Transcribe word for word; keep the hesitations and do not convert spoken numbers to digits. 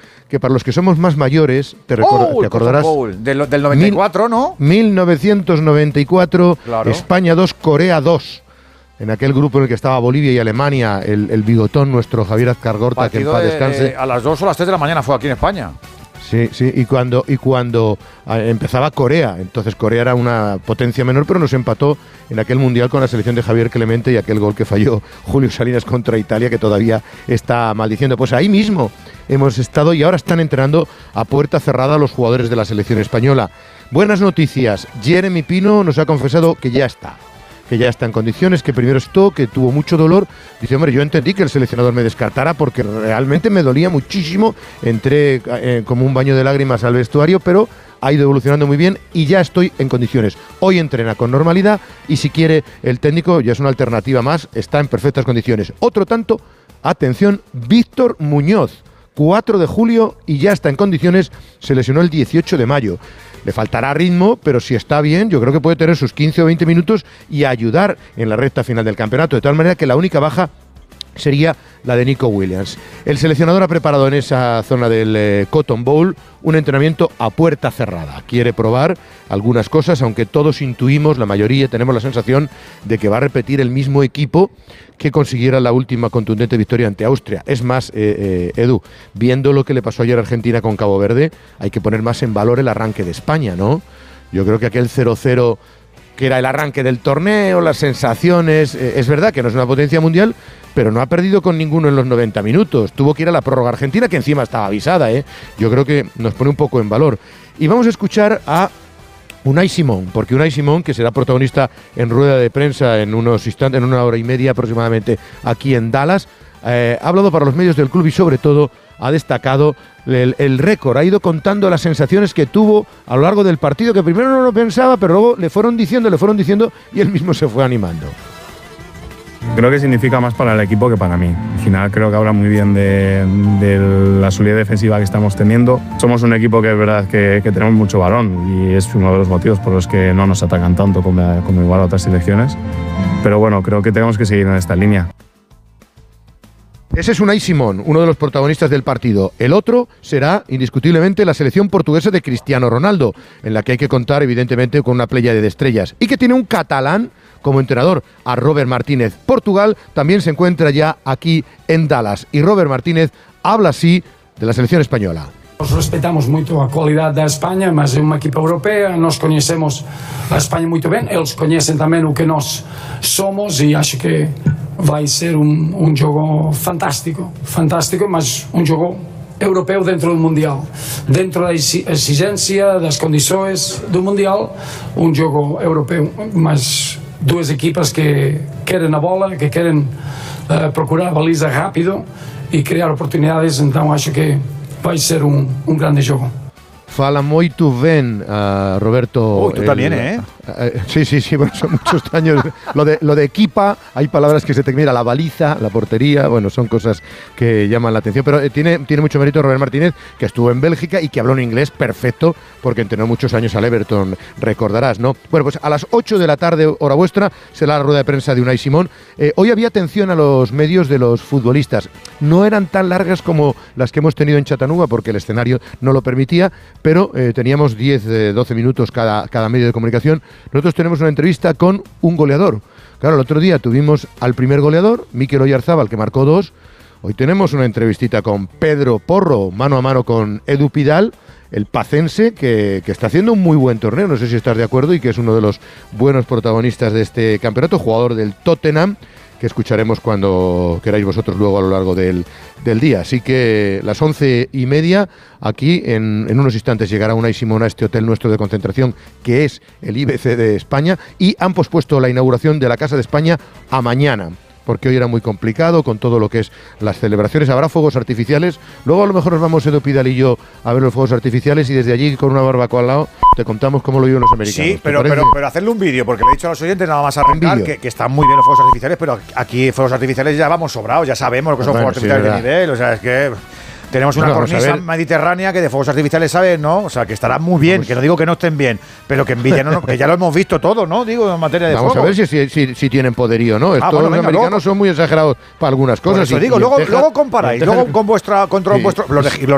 que para los que somos más mayores, te, recor- oh, te acordarás... Del, del noventa y cuatro, mil, ¿no? mil novecientos noventa y cuatro, claro. España dos, Corea dos. En aquel grupo en el que estaba Bolivia y Alemania, el, el bigotón nuestro Javier Azcargorta, que en paz descanse. De, a las dos o las tres de la mañana fue aquí en España. Sí, sí, y cuando, y cuando empezaba Corea, entonces Corea era una potencia menor, pero nos empató en aquel Mundial con la selección de Javier Clemente y aquel gol que falló Julio Salinas contra Italia, que todavía está maldiciendo. Pues ahí mismo hemos estado y ahora están entrenando a puerta cerrada los jugadores de la selección española. Buenas noticias, Jeremy Pino nos ha confesado que ya está. que ya está en condiciones, que primero estuvo, que tuvo mucho dolor. Dice, hombre, yo entendí que el seleccionador me descartara porque realmente me dolía muchísimo. Entré eh, como un baño de lágrimas al vestuario, pero ha ido evolucionando muy bien y ya estoy en condiciones. Hoy entrena con normalidad y si quiere el técnico, ya es una alternativa más, está en perfectas condiciones. Otro tanto, atención, Víctor Muñoz, cuatro de julio y ya está en condiciones, se lesionó el dieciocho de mayo. Le faltará ritmo, pero si está bien, yo creo que puede tener sus quince o veinte minutos y ayudar en la recta final del campeonato. De tal manera que la única baja sería la de Nico Williams. El seleccionador ha preparado en esa zona del eh, Cotton Bowl un entrenamiento a puerta cerrada. Quiere probar algunas cosas, aunque todos intuimos, la mayoría tenemos la sensación de que va a repetir el mismo equipo que consiguiera la última contundente victoria ante Austria. Es más, eh, eh, Edu, viendo lo que le pasó ayer a Argentina con Cabo Verde, hay que poner más en valor el arranque de España, ¿no? Yo creo que aquel cero cero que era el arranque del torneo, las sensaciones, eh, es verdad que no es una potencia mundial, pero no ha perdido con ninguno en los noventa minutos. Tuvo que ir a la prórroga argentina, que encima estaba avisada, ¿eh? Yo creo que nos pone un poco en valor. Y vamos a escuchar a Unai Simón, porque Unai Simón, que será protagonista en rueda de prensa en unos instantes, en una hora y media aproximadamente aquí en Dallas, eh, ha hablado para los medios del club y sobre todo ha destacado el, el récord, ha ido contando las sensaciones que tuvo a lo largo del partido, que primero no lo pensaba, pero luego le fueron diciendo, le fueron diciendo y él mismo se fue animando. Creo que significa más para el equipo que para mí. Al final creo que habla muy bien de, de la solidez defensiva que estamos teniendo. Somos un equipo que es verdad que, que tenemos mucho balón y es uno de los motivos por los que no nos atacan tanto como, como igual a otras selecciones. Pero bueno, creo que tenemos que seguir en esta línea. Ese es Unai Simón, uno de los protagonistas del partido. El otro será, indiscutiblemente, la selección portuguesa de Cristiano Ronaldo, en la que hay que contar, evidentemente, con una playa de estrellas. Y que tiene un catalán como entrenador, a Robert Martínez. Portugal también se encuentra ya aquí en Dallas. Y Robert Martínez habla así de la selección española. Nós respeitamos muito a qualidade da Espanha, mas é uma equipa europeia, nós conhecemos a Espanha muito bem, eles conhecem também o que nós somos e acho que vai ser um, um jogo fantástico, fantástico, mas um jogo europeu dentro do Mundial, dentro da exigência, das condições do Mundial, um jogo europeu, mas duas equipas que querem a bola, que querem uh, procurar a baliza rápido e criar oportunidades, então acho que vai ser un, un grande jogo. Fala muito ben, uh, Roberto. Oh, tú el, también, ¿eh? Uh, sí, sí, sí, bueno, son muchos años. Lo de, lo de equipa, hay palabras que se te mira, la baliza, la portería, bueno, son cosas que llaman la atención. Pero eh, tiene, tiene mucho mérito Robert Martínez, que estuvo en Bélgica y que habló en inglés perfecto, porque entrenó muchos años al Everton, recordarás, ¿no? Bueno, pues a las ocho de la tarde, hora vuestra, será la rueda de prensa de Unai Simón. Eh, hoy había atención a los medios de los futbolistas. No eran tan largas como las que hemos tenido en Chattanooga, porque el escenario no lo permitía, pero eh, teníamos diez, doce minutos cada, cada medio de comunicación. Nosotros tenemos una entrevista con un goleador. Claro, el otro día tuvimos al primer goleador, Mikel Oyarzábal, que marcó dos. Hoy tenemos una entrevistita con Pedro Porro, mano a mano con Edu Pidal, el pacense, que, que está haciendo un muy buen torneo, no sé si estás de acuerdo, y que es uno de los buenos protagonistas de este campeonato, jugador del Tottenham, que escucharemos cuando queráis vosotros luego a lo largo del, del día. Así que las once y media, aquí en, en unos instantes llegará Unai Simón a este hotel nuestro de concentración, que es el I B C de España, y han pospuesto la inauguración de la Casa de España a mañana, porque hoy era muy complicado con todo lo que es las celebraciones. Habrá fuegos artificiales. Luego a lo mejor nos vamos Edu Pidal y yo a ver los fuegos artificiales y desde allí con una barbacoa al lado te contamos cómo lo viven los americanos. Sí, pero, pero, pero hacerle un vídeo, porque le he dicho a los oyentes nada más arrancar que, que están muy bien los fuegos artificiales, pero aquí fuegos artificiales ya vamos sobrados, ya sabemos lo que son bueno, fuegos sí, artificiales de nivel, o sea, es que tenemos una bueno, cornisa mediterránea que de fuegos artificiales sabe, ¿no? O sea, que estará muy bien, vamos. Que no digo que no estén bien, pero que en Villa no, que ya lo hemos visto todo, ¿no? Digo, en materia de vamos fuego. a ver si, si, si, si tienen poderío, ¿no? Ah, Todos bueno, los venga, americanos luego, son muy exagerados para algunas cosas. Por eso y, digo, y luego, Texas, luego comparáis, luego con vuestra, contra sí, vuestro, los, los